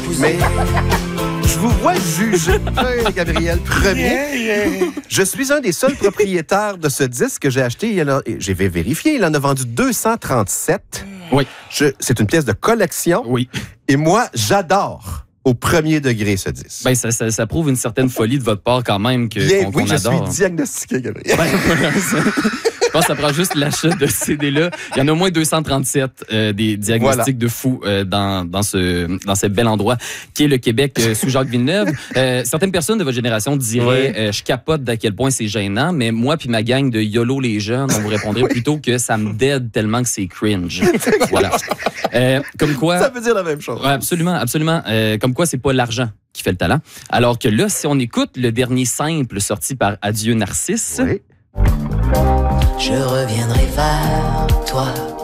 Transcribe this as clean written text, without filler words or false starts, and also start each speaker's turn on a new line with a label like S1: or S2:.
S1: Mais je vous vois juger, Gabriel, premier. Je suis un des seuls propriétaires de ce disque que j'ai acheté. J'ai vérifié, il en a vendu 237.
S2: Oui.
S1: C'est une pièce de collection.
S2: Oui.
S1: Et moi, j'adore au premier degré ce disque.
S2: Ben, ça prouve une certaine folie de votre part quand même qu'on
S1: je
S2: adore.
S1: suis diagnostiqué, Gabriel.
S2: Je pense que ça prend juste l'achat de ce CD-là. Il y en a au moins 237 des diagnostics de fous dans ce bel endroit qui est le Québec sous Jacques Villeneuve. Certaines personnes de votre génération diraient je capote d'à quel point c'est gênant, mais moi puis ma gang de YOLO les jeunes, on vous répondrait plutôt que ça me dead tellement que c'est cringe. Voilà. Comme quoi...
S1: Ça veut dire la même chose.
S2: Ouais, absolument, absolument. Comme quoi, c'est pas l'argent qui fait le talent. Alors que là, si on écoute le dernier simple sorti par Adieu Narcisse...
S1: Oui.
S3: Je reviendrai vers toi